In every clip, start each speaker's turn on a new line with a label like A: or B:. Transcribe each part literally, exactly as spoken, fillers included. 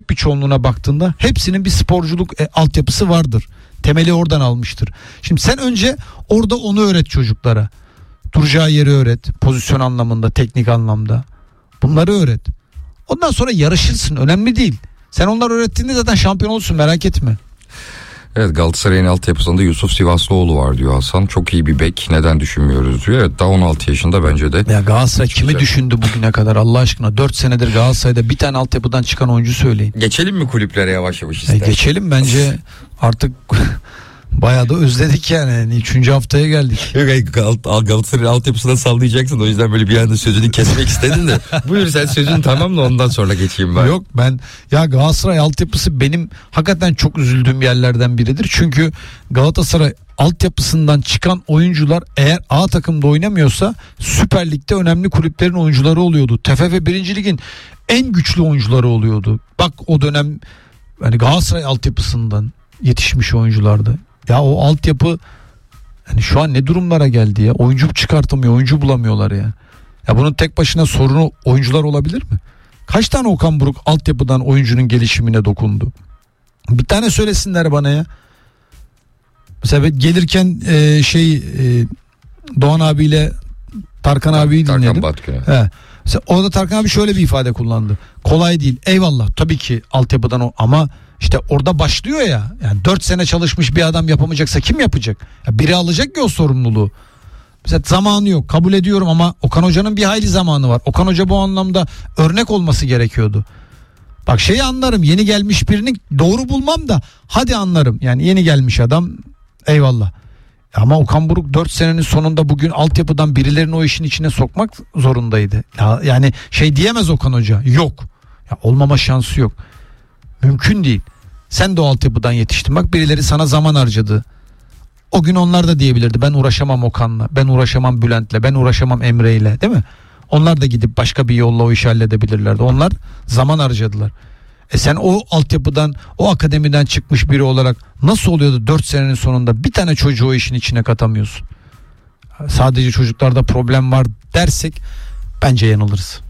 A: büyük bir çoğunluğuna baktığında hepsinin bir sporculuk e, altyapısı vardır. Temeli oradan almıştır. Şimdi sen önce orada onu öğret çocuklara. Duracağı yeri öğret. Pozisyon anlamında, teknik anlamda. Bunları öğret. Ondan sonra yarışırsın. Önemli değil. Sen onları öğrettiğinde zaten şampiyon olursun, merak etme.
B: Evet, Galatasaray'ın altyapısında Yusuf Sivaslıoğlu var diyor Hasan. Çok iyi bir bek. Neden düşünmüyoruz diyor. Evet, daha on altı yaşında bence de.
A: Ya Galatasaray kimi güzel düşündü bugüne kadar Allah aşkına? dört senedir Galatasaray'da bir tane altyapıdan çıkan oyuncu söyleyin.
B: Geçelim mi kulüplere yavaş yavaş ister?
A: E geçelim bence artık bayağı da özledik yani. Üçüncü haftaya geldik.
B: Yok, Gal- Galatasaray'ın altyapısına sallayacaksın. O yüzden böyle bir anda sözünü kesmek istedin de. Buyur sen sözünü tamamla, ondan sonra geçeyim ben.
A: Yok ben ya Galatasaray altyapısı benim hakikaten çok üzüldüğüm yerlerden biridir. Çünkü Galatasaray altyapısından çıkan oyuncular eğer A takımda oynamıyorsa Süper Lig'de önemli kulüplerin oyuncuları oluyordu. T F F birinci Lig'in en güçlü oyuncuları oluyordu. Bak o dönem yani Galatasaray altyapısından yetişmiş oyunculardı. Ya o altyapı yani şu an ne durumlara geldi ya? Oyuncu çıkartamıyor, oyuncu bulamıyorlar ya. Ya bunun tek başına sorunu oyuncular olabilir mi? Kaç tane Okan Buruk altyapıdan oyuncunun gelişimine dokundu? Bir tane söylesinler bana ya. Mesela gelirken e, şey e, Doğan abiyle Tarkan abiyi
B: Tarkan
A: dinledim. He. Mesela orada Tarkan abi şöyle bir ifade kullandı. Kolay değil. Eyvallah tabii ki altyapıdan o, ama İşte orada başlıyor ya. Yani dört sene çalışmış bir adam yapamayacaksa kim yapacak? Ya biri alacak ya o sorumluluğu. Mesela zamanı yok, kabul ediyorum, ama Okan Hoca'nın bir hayli zamanı var. Okan Hoca bu anlamda örnek olması gerekiyordu. Bak şeyi anlarım, yeni gelmiş birini doğru bulmam da hadi anlarım. Yani yeni gelmiş adam eyvallah. Ama Okan Buruk dört senenin sonunda bugün altyapıdan birilerini o işin içine sokmak zorundaydı. Ya, yani şey diyemez Okan Hoca, yok. Ya olmama şansı yok. Mümkün değil. Sen de o altyapıdan yetiştin. Bak birileri sana zaman harcadı. O gün onlar da diyebilirdi. Ben uğraşamam Okan'la. Ben uğraşamam Bülent'le. Ben uğraşamam Emre'yle. Değil mi? Onlar da gidip başka bir yolla o işi halledebilirlerdi. Onlar zaman harcadılar. E sen o altyapıdan, o akademiden çıkmış biri olarak nasıl oluyordu dört senenin sonunda bir tane çocuğu o işin içine katamıyorsun? Sadece çocuklarda problem var dersek bence yanılırız.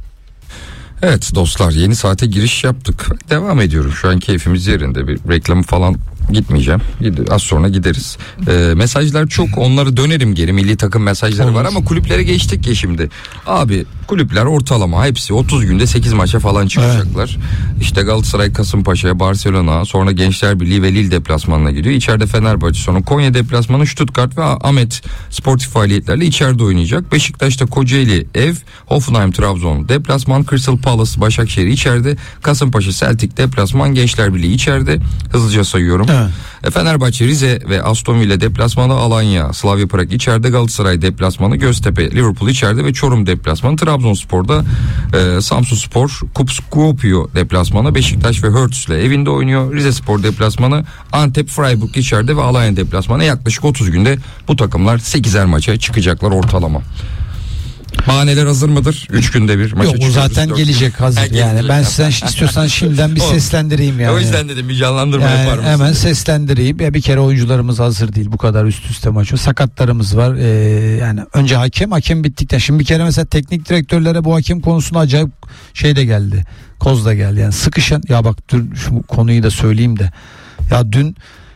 B: Evet dostlar, yeni saate giriş yaptık. Devam ediyoruz. Şu an keyfimiz yerinde. Bir reklamı falan gitmeyeceğim. Az sonra gideriz. Ee, mesajlar çok. Onları dönerim geri. Milli takım mesajları var ama kulüplere geçtik ya şimdi. Abi kulüpler ortalama hepsi otuz günde sekiz maça falan çıkacaklar. Evet. İşte Galatasaray Kasımpaşa'ya, Barcelona, sonra Gençler Birliği ve Lille deplasmanına gidiyor. İçeride Fenerbahçe, sonra Konya deplasmanı, Stuttgart ve Ahmet sportif faaliyetlerle içeride oynayacak. Beşiktaş'ta Kocaeli ev, Hoffenheim Trabzon deplasman, Crystal Palace Başakşehir içeride, Kasımpaşa Celtic deplasman, Gençler Birliği içeride. Hızlıca sayıyorum. Evet. Fenerbahçe Rize ve Aston Villa deplasmanı, Alanya Slavia Prag içeride, Galatasaray deplasmanı, Göztepe Liverpool içeride ve Çorum deplasmanı, Trabzonspor'da e, Samsunspor Kuopio deplasmanı, Beşiktaş ve Hertz'le evinde oynuyor. Rizespor deplasmanı, Antep Freiburg içeride ve Alanya deplasmanı. Yaklaşık otuz günde bu takımlar sekizer maça çıkacaklar ortalama. Bahaneler hazır mıdır? üç günde bir maça
A: Yok,
B: çıkıyoruz.
A: o zaten gelecek hazır. Herkes yani gelecek. Ben sen istiyorsan şimdiden bir seslendireyim yani.
B: O yüzden dedim bir canlandırma
A: yani
B: yapar mısın?
A: Hemen seslendireyim. Ya bir kere oyuncularımız hazır değil. Bu kadar üst üste maçı. Sakatlarımız var. Ee, yani önce hakem, hakem bittikten. Şimdi bir kere mesela teknik direktörlere bu hakem konusunda acayip şey de geldi. Koz da geldi. Yani sıkışan, ya bak dün şu konuyu da söyleyeyim de. Ya dün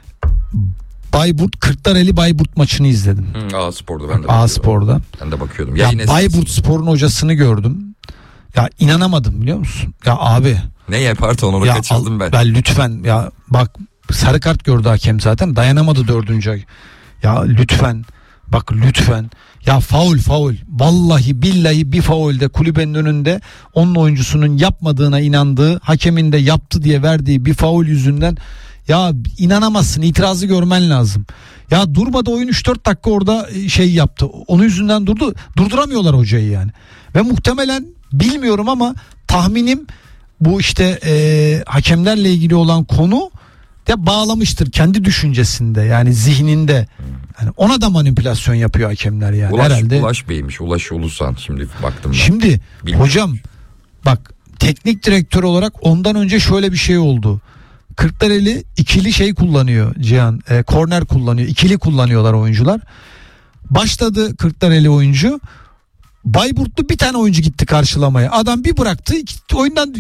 A: Bayburt Kırklareli Bayburt maçını izledim.
B: Hı, A Spor'da ben de
A: A Spor'da.
B: Ben de bakıyordum.
A: Ya ya Bayburt Spor'un hocasını gördüm. Ya inanamadım, biliyor musun? Ya abi.
B: Ne yapardı onu
A: ya
B: kaçırdım ben.
A: Ben lütfen ya bak, sarı kart gördü hakem zaten, dayanamadı dördüncü ay. Ya lütfen bak lütfen. Ya faul faul. Vallahi billahi bir faulde kulübenin önünde onun oyuncusunun yapmadığına inandığı, hakemin de yaptı diye verdiği bir faul yüzünden. Ya inanamazsın, itirazı görmen lazım. Ya durmadı oyun, üç dört dakika orada şey yaptı. Onun yüzünden durdu. Durduramıyorlar hocayı yani. Ve muhtemelen, bilmiyorum ama tahminim bu işte e, hakemlerle ilgili olan konu de bağlamıştır kendi düşüncesinde, yani zihninde. Yani ona da manipülasyon yapıyor hakemler yani.
B: Ulaş,
A: herhalde.
B: Ulaş Bey'miş, Ulaş Ulusan, şimdi baktım ben.
A: Şimdi
B: Bilmiyorum.
A: Hocam bak, teknik direktör olarak ondan önce şöyle bir şey oldu. Kırklareli ikili şey kullanıyor Cihan. E, korner kullanıyor. İkili kullanıyorlar oyuncular. Başladı Kırklareli oyuncu. Bayburtlu bir tane oyuncu gitti karşılamaya. Adam bir bıraktı. Iki, oyundan ya,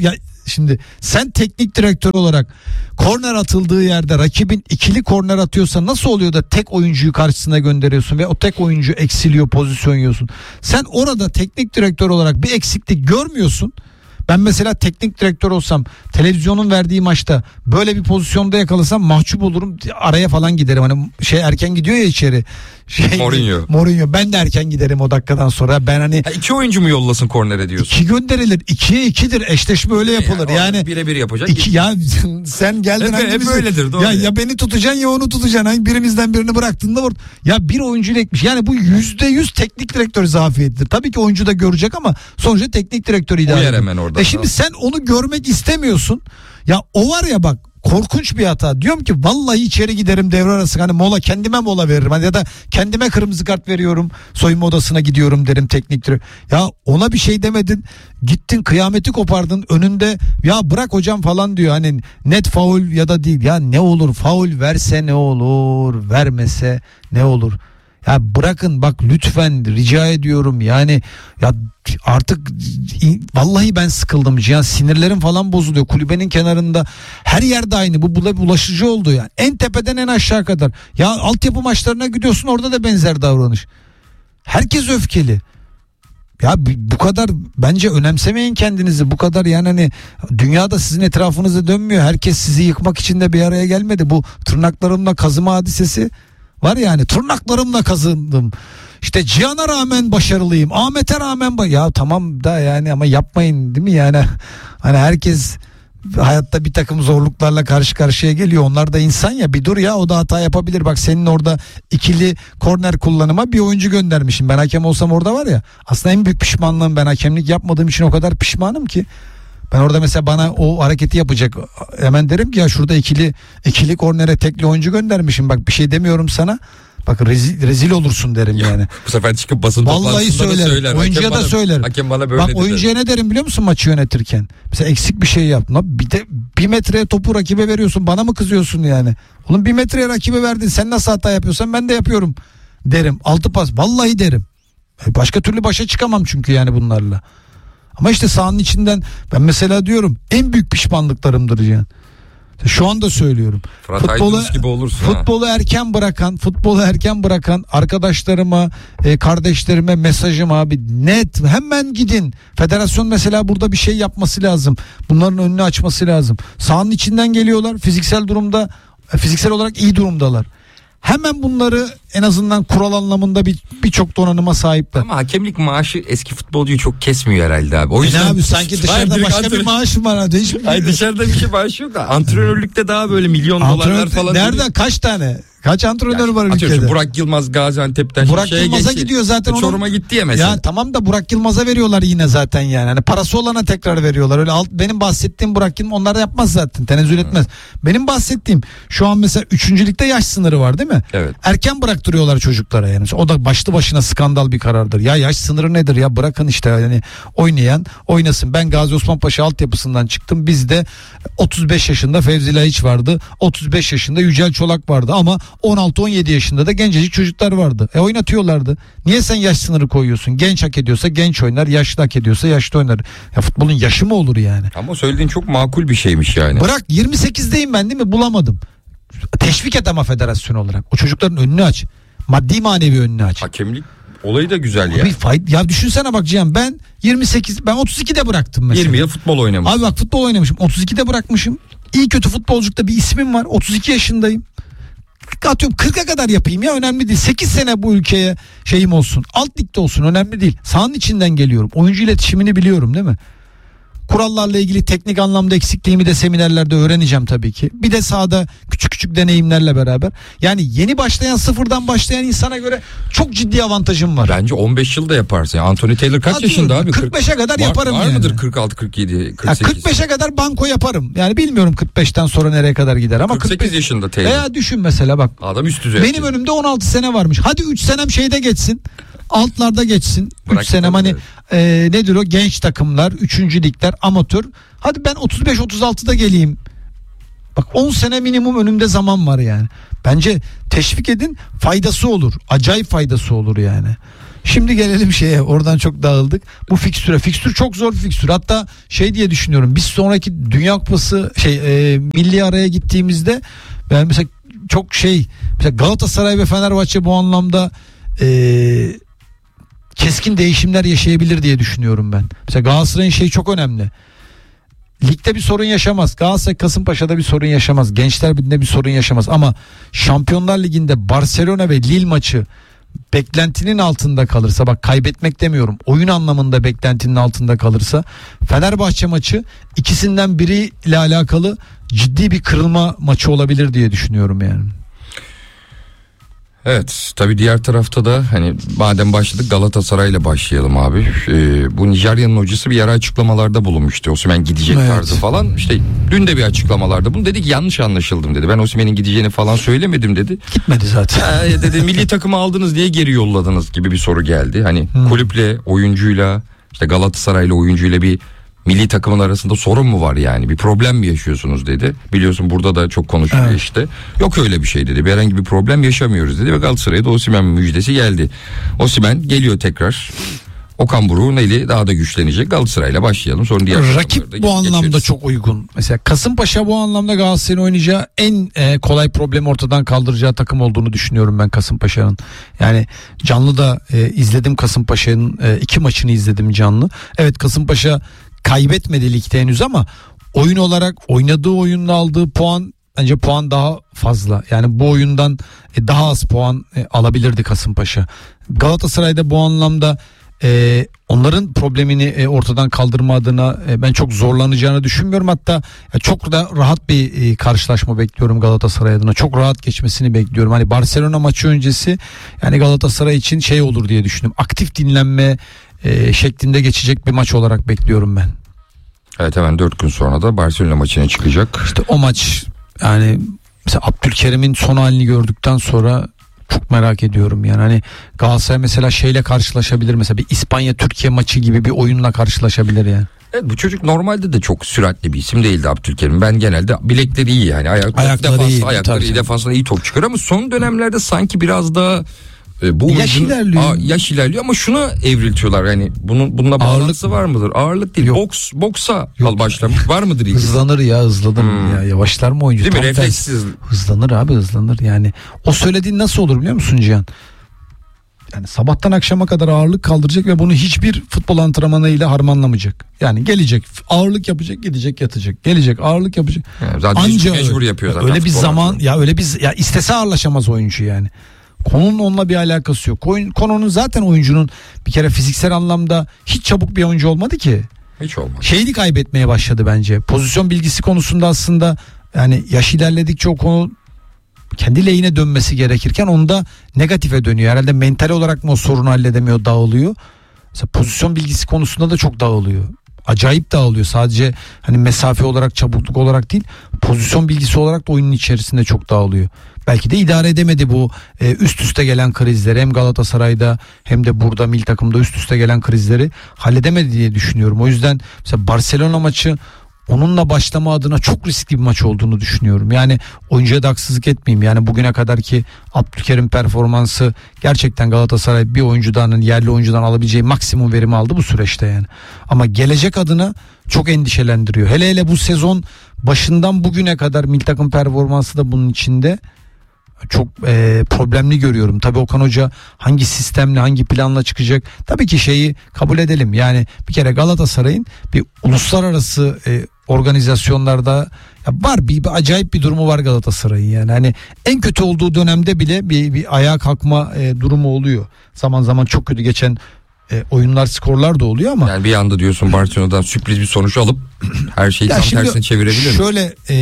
A: şimdi sen teknik direktör olarak korner atıldığı yerde rakibin ikili korner atıyorsa nasıl oluyor da tek oyuncuyu karşısına gönderiyorsun ve o tek oyuncu eksiliyor, pozisyon yiyorsun. Sen orada teknik direktör olarak bir eksiklik görmüyorsun. Ben mesela teknik direktör olsam televizyonun verdiği maçta böyle bir pozisyonda yakalasam mahcup olurum, araya falan giderim. Hani şey erken gidiyor ya içeri. Şey,
B: Mourinho.
A: Mourinho. Ben de erken giderim o dakikadan sonra. Ben hani
B: Ha, iki oyuncu mu yollasın kornere diyorsun?
A: İki gönderilir. İkiye ikidir. Eşleşme öyle yapılır. Yani, yani
B: birebir yapacak.
A: iki, ya sen geldin
B: hep,
A: hangimizi,
B: hep öyledir. Doğru
A: ya,
B: ya.
A: ya beni tutacaksın ya onu tutacaksın. Hani birimizden birini bıraktığında vur. Ya bir oyuncuyla ekmiş. Yani bu yüzde yüz teknik direktör zafiyetidir. Tabii ki oyuncu da görecek ama sonuçta teknik direktör idare
B: Uyar
A: ediyor.
B: hemen orada.
A: E şimdi sen onu görmek istemiyorsun. Ya o var ya bak, korkunç bir hata. Diyorum ki vallahi içeri giderim devre arası, hani mola, kendime mola veririm. Hani ya da kendime kırmızı kart veriyorum, soyunma odasına gidiyorum derim teknik direktör. Ya ona bir şey demedin. Gittin kıyameti kopardın önünde. Ya bırak hocam falan diyor. Hani net faul ya da değil. Ya ne olur, faul verse ne olur, vermese ne olur? Ya bırakın bak lütfen, rica ediyorum yani. Ya artık vallahi ben sıkıldım Cihan, sinirlerim falan bozuluyor. Kulübenin kenarında her yerde aynı, bu bulaşıcı oldu yani. En tepeden en aşağı kadar. Ya altyapı maçlarına gidiyorsun, orada da benzer davranış. Herkes öfkeli. Ya bu kadar bence önemsemeyin kendinizi. Bu kadar yani, hani dünyada sizin etrafınızda dönmüyor. Herkes sizi yıkmak için de bir araya gelmedi. Bu tırnaklarımla kazıma hadisesi var yani, tırnaklarımla kazındım. İşte Cihan'a rağmen başarılıyım, Ahmet'e rağmen ba- ya tamam da yani, ama yapmayın değil mi yani? Hani herkes hayatta bir takım zorluklarla karşı karşıya geliyor. Onlar da insan ya, bir dur ya, o da hata yapabilir. Bak senin orada ikili korner kullanıma bir oyuncu göndermişim. Ben hakem olsam orada var ya, aslında en büyük pişmanlığım, ben hakemlik yapmadığım için o kadar pişmanım ki. Ben orada mesela bana o hareketi yapacak, hemen derim ki ya şurada ikili ikili kornere tekli oyuncu göndermişim, bak bir şey demiyorum sana. Bak rezil, rezil olursun derim ya, yani.
B: Bu sefer çıkıp basın
A: vallahi
B: toplantısında da söyler.
A: Oyuncuya
B: Hakem
A: da
B: bana,
A: söylerim.
B: Hakem bana böyle
A: bak
B: dedi.
A: oyuncuya ne derim biliyor musun maçı yönetirken? Mesela eksik bir şey yaptın. Bir de bir metreye topu rakibe veriyorsun, bana mı kızıyorsun yani? Oğlum bir metreye rakibe verdin, sen nasıl hata yapıyorsan ben de yapıyorum derim. Altı pas vallahi derim. Başka türlü başa çıkamam çünkü yani bunlarla. Ama işte sahanın içinden ben mesela diyorum en büyük pişmanlıklarımdır yani. Şu anda söylüyorum. Futbolu,
B: gibi olursun,
A: futbolu
B: ha.
A: erken bırakan, futbolu erken bırakan arkadaşlarıma, e, kardeşlerime mesajım abi, net hemen gidin. Federasyon mesela burada bir şey yapması lazım. Bunların önünü açması lazım. Sahanın içinden geliyorlar. Fiziksel durumda, fiziksel olarak iyi durumdalar. Hemen bunları en azından kural anlamında bir birçok donanıma sahipler.
B: Ama hakemlik maaşı eski futbolcuyu çok kesmiyor herhalde abi. O yüzden
A: e ne abi, sanki dışarıda
B: Hayır,
A: başka
B: antrenör...
A: bir maaş mı var hadi? Hiç
B: Hayır, dışarıda bir şey maaşı yok da antrenörlükte daha böyle milyon
A: Antrenör,
B: dolarlar falan.
A: nerede
B: değil.
A: kaç tane? Kaç antrenör
B: Ya,
A: var
B: atıyorum,
A: ülkede?
B: Burak Yılmaz Gaziantep'ten
A: Burak
B: şeye
A: Yılmaz'a
B: geçti.
A: gidiyor zaten.
B: Çorum'a
A: onun...
B: gitti ya mesela.
A: Ya tamam da Burak Yılmaz'a veriyorlar yine zaten yani. Hani parası olana tekrar veriyorlar. Öyle alt, benim bahsettiğim Burak Yılmaz onlar da yapmaz zaten. Tenezzül etmez. Hmm. Benim bahsettiğim şu an mesela üçüncü ligde yaş sınırı var değil mi?
B: Evet.
A: Erken bıraktırıyorlar çocuklara yani. O da başlı başına skandal bir karardır. Ya yaş sınırı nedir ya, bırakın işte yani, oynayan oynasın. Ben Gazi Osman Paşa altyapısından çıktım. Bizde otuz beş yaşında Fevzi Laiç vardı. otuz beş yaşında Yücel Çolak vardı ama on altı on yedi yaşında da gencecik çocuklar vardı. E oynatıyorlardı. Niye sen yaş sınırı koyuyorsun? Genç hak ediyorsa genç oynar, yaşlı hak ediyorsa yaşlı oynar. Ya futbolun yaşı mı olur yani?
B: Ama söylediğin çok makul bir şeymiş yani.
A: Bırak yirmi sekizdeyim ben değil mi? Bulamadım. Teşvik et ama federasyon olarak. O çocukların önünü aç. Maddi manevi önünü aç.
B: Hakemlik olayı da güzel ya.
A: Bir fayda, ya düşünsene bak Cihan, ben yirmi sekiz, ben otuz ikide bıraktım mesela.
B: yirmi yıl futbol oynamışım.
A: Abi bak futbol oynamışım. otuz ikide bırakmışım. İyi kötü futbolculukta bir ismim var. otuz iki yaşındayım. Atıyorum kırka kadar yapayım ya, önemli değil. sekiz sene bu ülkeye şeyim olsun. Alt ligde olsun, önemli değil. Sahanın içinden geliyorum. Oyuncu iletişimini biliyorum değil mi? Kurallarla ilgili teknik anlamda eksikliğimi de seminerlerde öğreneceğim tabii ki. Bir de sahada küçük küçük deneyimlerle beraber. Yani yeni başlayan, sıfırdan başlayan insana göre çok ciddi avantajım var.
B: Bence on beş yılda yaparsın. Yani Anthony Taylor kaç
A: Atıyorum,
B: yaşında abi?
A: kırk beşe kadar
B: var,
A: yaparım
B: var
A: yani.
B: mıdır kırk altı kırk yedi kırk sekiz?
A: Ya kırk beşe kadar banko yaparım. Yani bilmiyorum kırk beşten sonra nereye kadar gider ama
B: kırk sekiz
A: kırk beş
B: yaşında Taylor.
A: Veya düşün mesela bak.
B: Adam üst düzey.
A: Benim önümde on altı sene varmış. Hadi üç senem şeyde geçsin. Altlarda geçsin. üç senem hani e, nedir o, genç takımlar, üçüncü ligler, amatör. Hadi ben otuz beş otuz altıda geleyim. Bak on sene minimum önümde zaman var yani. Bence teşvik edin, faydası olur. Acayip faydası olur yani. Şimdi gelelim şeye, oradan çok dağıldık. Bu fikstüre. Fikstür çok zor bir fikstür. Hatta şey diye düşünüyorum. Biz sonraki Dünya Kupası şey e, milli araya gittiğimizde ben mesela çok şey mesela Galatasaray ve Fenerbahçe bu anlamda e, keskin değişimler yaşayabilir diye düşünüyorum ben. Mesela Galatasaray'ın şeyi çok önemli. Ligde bir sorun yaşamaz. Galatasaray Kasımpaşa'da bir sorun yaşamaz. Gençler Birliği'nde bir sorun yaşamaz. Ama Şampiyonlar Ligi'nde Barcelona ve Lille maçı beklentinin altında kalırsa, bak kaybetmek demiyorum, oyun anlamında beklentinin altında kalırsa, Fenerbahçe maçı ikisinden biriyle alakalı ciddi bir kırılma maçı olabilir diye düşünüyorum yani.
B: Evet, tabii diğer tarafta da hani madem başladık Galatasaray'la başlayalım abi. Ee, bu Nijerya'nın hocası bir ara açıklamalarda bulunmuştu. Osimhen gidecek
A: Evet.
B: tarzı falan. İşte dün de bir açıklamalarda bunu dedi ki yanlış anlaşıldım dedi. Ben Osimhen'in gideceğini falan söylemedim dedi.
A: Gitmedi zaten.
B: Ee, dedi milli takımı aldınız diye geri yolladınız gibi bir soru geldi. Hani
A: Hmm.
B: kulüple, oyuncuyla, işte Galatasaray'la oyuncuyla bir milli takımın arasında sorun mu var yani? Bir problem mi yaşıyorsunuz dedi. Biliyorsun burada da çok konuşuluyor
A: Evet.
B: işte. Yok öyle bir şey dedi. Bir herhangi bir problem yaşamıyoruz dedi ve Galatasaray'a da Osimhen müjdesi geldi. Osimhen geliyor tekrar. Okan Buruk'un eli daha da güçlenecek. Galatasaray'la başlayalım. Sonra diğer takımları
A: Rakip
B: da
A: bu anlamda
B: geçeriz.
A: çok uygun. Mesela Kasımpaşa bu anlamda Galatasaray'ın oynayacağı en e, kolay problemi ortadan kaldıracağı takım olduğunu düşünüyorum ben Kasımpaşa'nın. Yani canlı da e, izledim Kasımpaşa'nın e, iki maçını izledim canlı. Evet, Kasımpaşa kaybetmedi ligde henüz ama oyun olarak oynadığı oyunla aldığı puan, bence puan daha fazla. Yani bu oyundan e, daha az puan e, alabilirdi Kasımpaşa. Galatasaray'da bu anlamda e, onların problemini e, ortadan kaldırma adına e, ben çok zorlanacağını düşünmüyorum. Hatta ya, çok da rahat bir e, karşılaşma bekliyorum Galatasaray adına. Çok rahat geçmesini bekliyorum. Hani Barcelona maçı öncesi yani Galatasaray için şey olur diye düşündüm. Aktif dinlenme e, şeklinde geçecek bir maç olarak bekliyorum ben.
B: Evet, hemen dört gün sonra da Barcelona maçına çıkacak.
A: İşte o maç, yani mesela Abdülkerim'in son halini gördükten sonra çok merak ediyorum yani. Hani Galatasaray mesela şeyle karşılaşabilir, mesela bir İspanya Türkiye maçı gibi bir oyunla karşılaşabilir yani.
B: Evet, bu çocuk normalde de çok süratli bir isim değildi Abdülkerim. Ben genelde bilekleri iyi yani. Ayak,
A: Ayakları
B: defansı,
A: iyi,
B: ayakları
A: tabii.
B: iyi, defansında iyi top çıkar ama son dönemlerde sanki biraz daha e, bu
A: Yaş
B: oyuncunun-
A: ilerliyor.
B: Aa, yaş ilerliyor ama şuna evriltiyorlar yani bunun bununla bağlantısı var mıdır? Ağırlık değil.
A: Yok.
B: Boks boksa
A: Yok.
B: al başlamış. Var mıdır ilgisi?
A: Hızlanır ya, hızlanır
B: Hmm.
A: ya, yavaşlar mı oyuncu?
B: Değil mi?
A: Tam tersi.
B: Refleksiz.
A: Hızlanır abi, hızlanır yani. O söylediğin nasıl olur biliyor musun Cihan? Yani sabahtan akşama kadar ağırlık kaldıracak ve bunu hiçbir futbol antrenmanıyla harmanlamayacak. Yani gelecek, ağırlık yapacak, gidecek, yatacak. Gelecek, ağırlık yapacak.
B: Yani zaten
A: Anca
B: mecbur
A: öyle,
B: yapıyor zaten.
A: öyle bir
B: futbol
A: zaman
B: antrenmanı.
A: ya, öyle bir ya istese ağırlaşamaz oyuncu yani. Konunun onunla bir alakası yok. Oyun, konunun zaten oyuncunun bir kere fiziksel anlamda hiç çabuk bir oyuncu olmadı ki.
B: Hiç olmaz.
A: Şeyini kaybetmeye başladı bence. Pozisyon bilgisi konusunda aslında yani yaş ilerledikçe o konu kendi lehine dönmesi gerekirken onda negatife dönüyor. Herhalde mental olarak mı o sorunu halledemiyor, dağılıyor. Mesela pozisyon bilgisi konusunda da çok dağılıyor. Acayip dağılıyor. Sadece hani mesafe olarak, çabukluk olarak değil, pozisyon bilgisi olarak da oyunun içerisinde çok dağılıyor. Belki de idare edemedi bu e, üst üste gelen krizleri. Hem Galatasaray'da hem de burada milli takımda üst üste gelen krizleri halledemedi diye düşünüyorum. O yüzden mesela Barcelona maçı onunla başlama adına çok riskli bir maç olduğunu düşünüyorum. Yani oyuncuya da haksızlık etmeyeyim. Yani bugüne kadarki Abdülkerim performansı gerçekten Galatasaray bir oyuncudan, yerli oyuncudan alabileceği maksimum verimi aldı bu süreçte yani. Ama gelecek adına çok endişelendiriyor. Hele hele bu sezon başından bugüne kadar milli takım performansı da bunun içinde. Çok e, problemli görüyorum. Tabii Okan Hoca hangi sistemle, hangi planla çıkacak? Tabii ki şeyi kabul edelim. Yani bir kere Galatasaray'ın bir uluslararası e, organizasyonlarda ya var bir, bir acayip bir durumu var Galatasaray'ın yani. Hani en kötü olduğu dönemde bile bir, bir ayağa kalkma e, durumu oluyor. Zaman zaman çok kötü geçen e, oyunlar, skorlar da oluyor ama
B: Yani bir anda diyorsun Barcelona'dan sürpriz bir sonuç alıp her şeyi
A: ya
B: tam
A: şimdi
B: tersine çevirebilir mi?
A: şöyle e,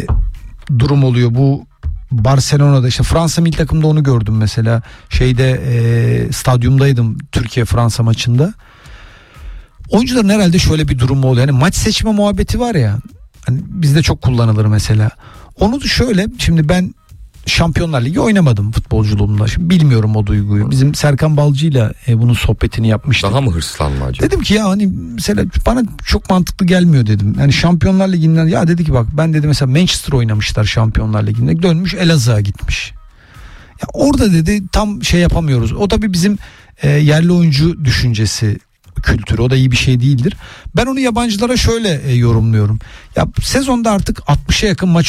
A: durum oluyor bu Barcelona'da, işte Fransa milli takımda onu gördüm mesela, şeyde e, stadyumdaydım Türkiye Fransa maçında. Oyuncuların herhalde şöyle bir durumu oluyor. Yani maç seçme muhabbeti var ya, hani bizde çok kullanılır mesela. Onu da şöyle, şimdi ben Şampiyonlar Ligi oynamadım futbolculuğumda. Şimdi bilmiyorum o duyguyu. Bizim Serkan Balcı'yla e, bunun sohbetini yapmıştık.
B: Daha mı hırslanma acaba?
A: Dedim ki ya hani mesela bana çok mantıklı gelmiyor dedim. Yani Şampiyonlar Ligi'nden, ya dedi ki bak ben dedi mesela Manchester oynamışlar Şampiyonlar Ligi'nde, dönmüş Elazığ'a gitmiş. Ya orada dedi tam şey yapamıyoruz. O tabii bizim e, yerli oyuncu düşüncesi, kültürü. O da iyi bir şey değildir. Ben onu yabancılara şöyle e, yorumluyorum. Ya sezonda artık altmışa yakın maç